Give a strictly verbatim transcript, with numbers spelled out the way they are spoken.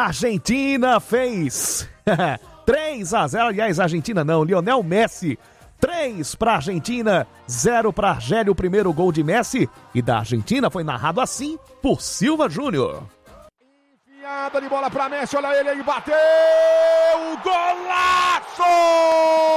Argentina fez três a zero, aliás, Argentina não, Lionel Messi, três para Argentina, zero para Argélia, o primeiro gol de Messi, e da Argentina foi narrado assim por Silva Júnior. Enfiada de bola para Messi, olha ele aí, bateu, golaço!